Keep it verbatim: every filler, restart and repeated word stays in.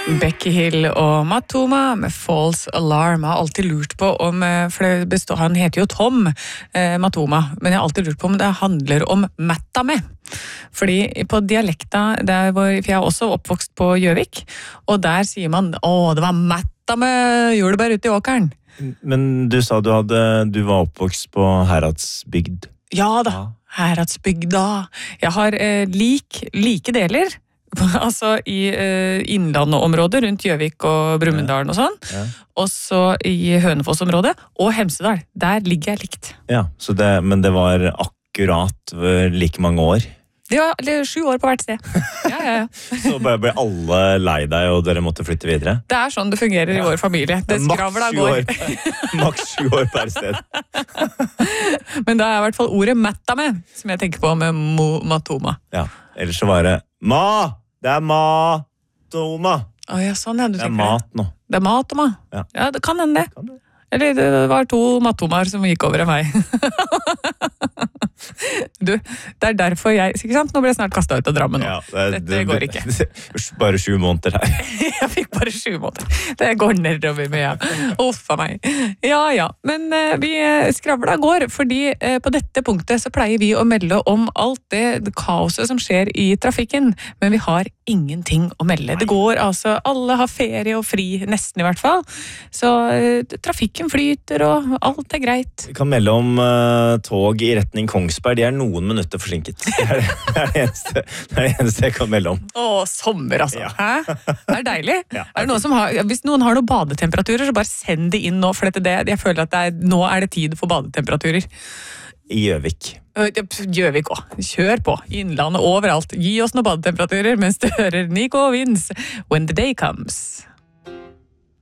Becky Hill og Matoma med False Alarm. Jeg har alltid lurt på om, for det består, han heter jo Tom eh, Matoma, men jeg har alltid lurt på om det handler om Mattame. Fordi på dialekta, der hvor, for jeg er også oppvokst på Gjøvik, og der sier man, å, det var Mattame jordbær ute i åkeren. Men du sa du, hadde, du var oppvokst på Heradsbygd. Ja da, Heradsbygda. Jeg har eh, lik, like deler, altså i uh, innlandområdet rundt Gjøvik og Brumunddal og sånn, ja. Og så i Hønefoss-området og Hemsedal, der ligger jeg likt. Ja, så det, men det var akkurat like mange år? Ja, eller sju år på hvert sted. Ja, ja, ja. Så bare ble alle lei deg, og dere måtte flytte videre? Det er sånn det fungerer ja. I vår familie. Det skravla går. Maks sju år per sted. Men da er i hvert fall ordet Mattame, som jeg tenker på med mo Matoma. Ja, ellers så var det Ma! Det er Matoma. Å ja, sånn ja, du det er mat nå. Det er Matoma. Ja. Ja, det kan hende det. Kan det. Eller det var to Mattomaer som gikk over en vei. Du, det er derfor jeg, ikke sant? Nå ble jeg snart kastet ut av Drammen nå. Ja, det, Dette det, går ikke. Bare sju måneder her. Jeg fikk bare sju måneder. Det går nedover med, ja. Uffa meg. Ja, ja. Men uh, vi skravla går, fordi uh, på dette punktet så pleier vi å melde om alt det, det kaoset som skjer i trafikken, men vi har ingenting å melde. Det går altså, alle har ferie og fri, nesten i hvert fall. Så uh, trafikken flyter, og alt er greit. Vi kan melde om uh, tog i retning Kongsberg, de er noen minutter forsinket. Det er det, det, er det, eneste, det er det eneste jeg kan melde om. Åh, sommer altså. Ja. Hæ? Det er deilig. Ja, er det noen som har, hvis noen har noen badetemperaturer, så bare send det inn nå, for dette, det, jeg føler at det er, nå er det tid for badetemperaturer. I Gjøvik. Gjøvik også. Kjør på. Innlandet overalt. Gi oss noen badetemperaturer mens du hører Nico Vince When the Day Comes.